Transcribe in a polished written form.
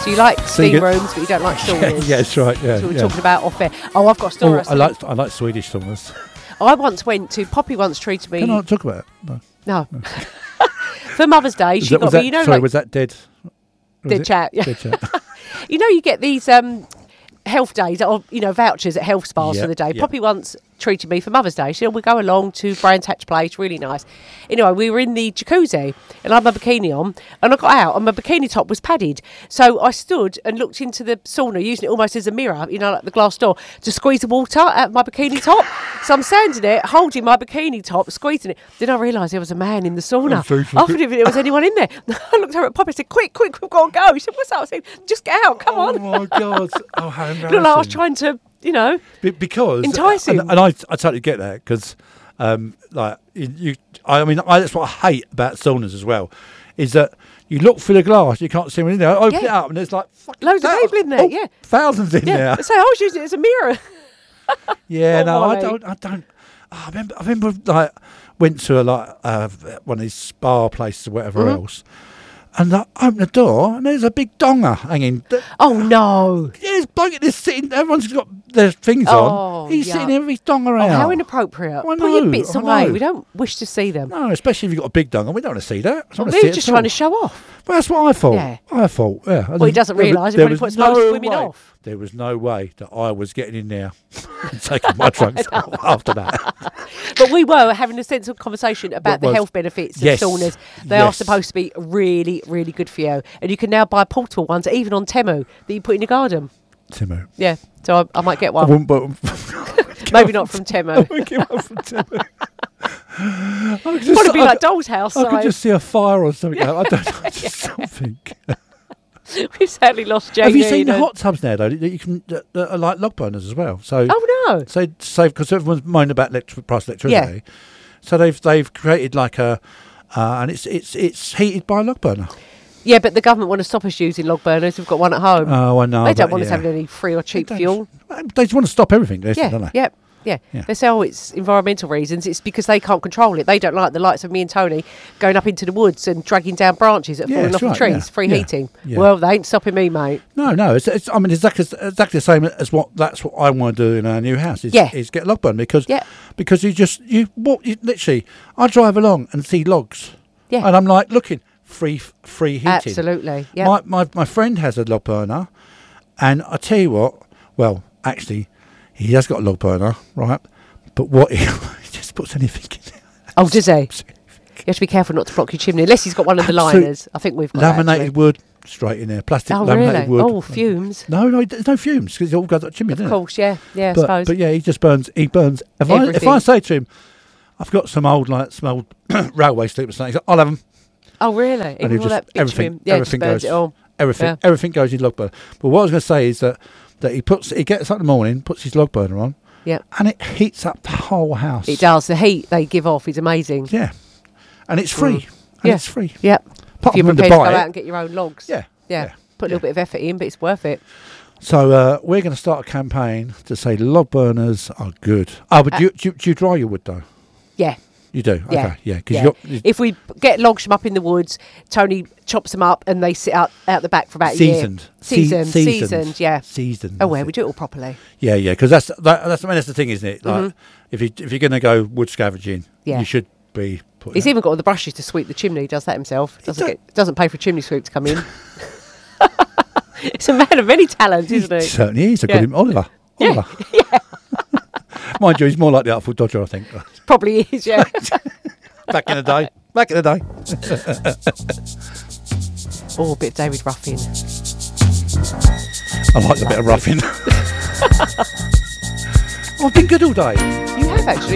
So you like So you steam get- rooms, but you don't like saunas. Yeah, that's right. Yeah, That's what we were yeah. talking about off air. Oh, I've got a story. Oh, I like Swedish saunas. I once went to, Poppy once treated me. Can I not talk about it? No. No. For Mother's Day, she got me, you know, sorry, like was that dead? dead chat. Yeah. Dead chat. You know, you get these health days or, you know, vouchers at health spas for the day. Yeah. Poppy once treated me for Mother's Day. She said, we go along to Brands Hatch Place, really nice. Anyway, we were in the jacuzzi and I had my bikini on and I got out and my bikini top was padded. So I stood and looked into the sauna using it almost as a mirror, you know, like the glass door, to squeeze the water out of my bikini top. So I'm standing there holding my bikini top, squeezing it. Then I realised there was a man in the sauna. I couldn't even there was anyone in there. I looked over at Poppy and said, quick, we've got to go. She said, what's up? I said, just get out, come on. Oh my God! Oh, how embarrassing! Looked like I was trying to, you know, because entice him. and I totally get that because, like I mean, that's what I hate about saunas as well, is that you look through the glass, you can't see anyone in there. I open it up and there's like fucking loads of people in there, yeah. thousands in Yeah, there. so I was using it as a mirror. Yeah, Oh, no, I my. don't. Oh, I remember, like, went to one of these spa places or whatever else, and I opened the door and there's a big donger hanging. Oh no! Yeah, this bloke is sitting. Everyone's got their things Oh, on. He's yuck. sitting there with his donger Oh, out. how inappropriate! I Put your know, bits I away. know. We don't wish to see them. No, especially if you've got a big donger. We don't want to see that. I don't want to We're see it just at trying to all. show off. Well, that's what I thought. Yeah. I thought, yeah. Well, he doesn't realise it There probably was puts most no women way- off. There was no way that I was getting in there and taking my trunks off after that. But we were having a sensible conversation about What the was- health benefits Yes. of saunas. They are Yes. supposed to be really, really good for you, and you can now buy portable ones, even on Temu, that you put in your garden. Timo. Yeah, so I might get I one. wouldn't, but Maybe not from Temu. I wouldn't get one from Timo. I could It's got to be like Doll's House I could size. just see a fire or something. I don't know, just something. We've sadly lost Jane. Have you seen the hot tubs now, though? That you can that are like log burners as well. So, Oh no! so because everyone's moaning about price of electricity, so they've created like a, and it's heated by a log burner. Yeah, but the government want to stop us using log burners. We've got one at home. Oh, I know. They don't but want us yeah. having any free or cheap They fuel. don't- They just want to stop everything, don't they? Yeah. Yeah. They say, oh, it's environmental reasons. It's because they can't control it. They don't like the likes of me and Tony going up into the woods and dragging down branches that are Yeah, falling off that's the right, trees. yeah, Free yeah, heating. yeah. Well, they ain't stopping me, mate. No. It's I mean, exactly the same as that's what I want to do in our new house. Is get log burn because you walk. You literally, I drive along and see logs. Yeah. And I'm like looking free heating. Absolutely. Yeah. My friend has a log burner, and I tell you what. Well, actually, he has got a log burner, right? But what he just puts anything in there. Oh, does he? You have to be careful not to block your chimney, unless he's got one of the Absolute liners. I think we've got that, Laminated actually. wood straight in there. Plastic Oh, laminated really? wood. Oh, fumes. No, there's no fumes because it all goes up the chimney. Of doesn't course, yeah. Yeah, I But, suppose. but yeah, he just burns. He burns. If I Everything. say to him, I've got some old railway sleep or something, he's like, I'll have them. Oh, really? And Even he all that bitumen. Yeah, everything just burns goes. it all. Yeah. Everything goes in log burner. But what I was going to say is that he gets up in the morning, puts his log burner on, Yeah. and it heats up the whole house. It does. The heat they give off is amazing. Yeah, and it's free. And Yeah. it's free. Yeah. Apart If you're from prepared to go buy out it. and get your own logs. Yeah. Yeah. Put a little bit of effort in, but it's worth it. So we're going to start a campaign to say log burners are good. Oh, but do you dry your wood though? Yeah. You do? Yeah. Okay, yeah. Because Yeah. If we get logs from up in the woods, Tony chops them up and they sit out the back for about seasoned. a year. Seasoned, yeah. Seasoned. Oh, well, we do it all properly. Yeah, because that's the thing, isn't it? Like, if you're going to go wood scavenging, Yeah. you should be putting. He's even got all the brushes to sweep the chimney. He does that himself. Doesn't pay for a chimney sweep to come in. It's a man of many talents, isn't he? Certainly is. Yeah. Oliver. Yeah. Mind you, he's more like the Artful Dodger, I think. Probably is, yeah. Back in the day. Oh, a bit of David Ruffin. I like a bit of roughing. I've been good all day. You have actually.